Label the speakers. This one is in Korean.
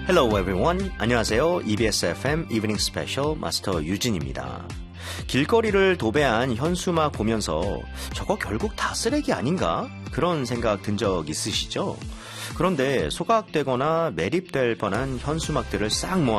Speaker 1: Hello everyone. 안녕하세요. EBS FM 이브닝 스페셜 마스터 유진입니다. 길거리를 도배한 현수막 보면서 저거 결국 다 쓰레기 아닌가? 그런 생각 든 적 있으시죠? 그런데 소각되거나 매립될 뻔한 현수막들을 싹 모아